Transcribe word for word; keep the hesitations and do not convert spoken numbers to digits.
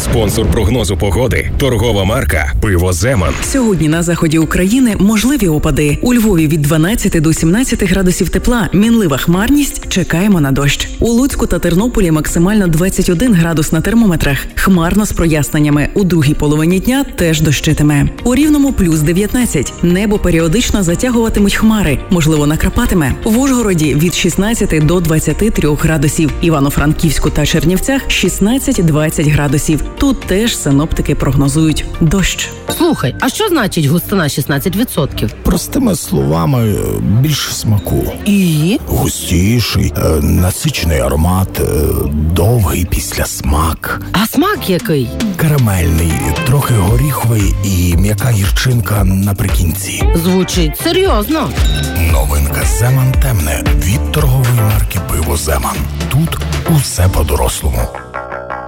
Спонсор прогнозу погоди – торгова марка «Пиво Земан». Сьогодні на заході України можливі опади. У Львові від дванадцяти до сімнадцяти градусів тепла. Мінлива хмарність. Чекаємо на дощ. У Луцьку та Тернополі максимально двадцять один градус на термометрах. Хмарно з проясненнями. У другій половині дня теж дощитиме. У Рівному плюс дев'ятнадцять. Небо періодично затягуватимуть хмари. Можливо, накрапатиме. В Ужгороді від шістнадцяти до двадцяти трьох градусів. Івано-Франківську та Чернівцях шістнадцять - двадцять градусів. Тут теж синоптики прогнозують дощ. Слухай, а що значить густина шістнадцять відсотків? Простими словами, більше смаку. І? Густіший, е, насичений аромат, е, довгий післясмак. А смак який? Карамельний, трохи горіховий і м'яка гірчинка наприкінці. Звучить серйозно. Новинка Земан темне від торгової марки «Пиво Земан». Тут усе по-дорослому.